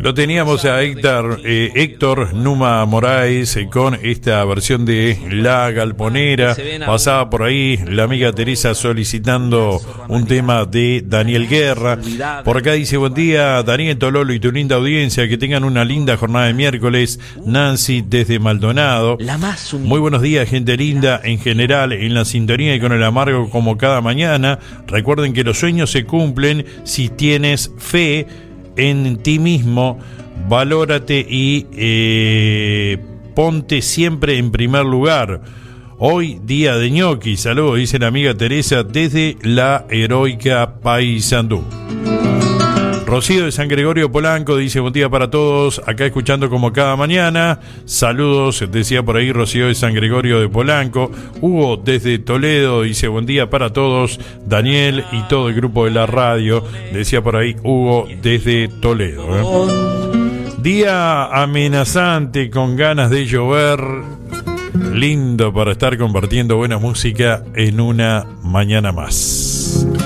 Lo teníamos a Héctor Numa Moraes con esta versión de La Galponera. Pasaba por ahí la amiga Teresa solicitando un tema de Daniel Guerra. Por acá dice: buen día, Daniel, Tololo y tu linda audiencia, que tengan una linda jornada de miércoles. Nancy desde Maldonado. Muy buenos días, gente linda en general, en la sintonía y con el amargo como cada mañana. Recuerden que los sueños se cumplen si tienes fe en ti mismo, valórate y ponte siempre en primer lugar. Hoy día de ñoqui, saludos, dice la amiga Teresa desde la heroica Paysandú. Rocío de San Gregorio Polanco dice: buen día para todos, acá escuchando como cada mañana. Saludos, decía por ahí Rocío de San Gregorio de Polanco. Hugo desde Toledo dice: buen día para todos, Daniel y todo el grupo de la radio, decía por ahí Hugo desde Toledo. Día amenazante con ganas de llover. Lindo para estar compartiendo buena música en una mañana más.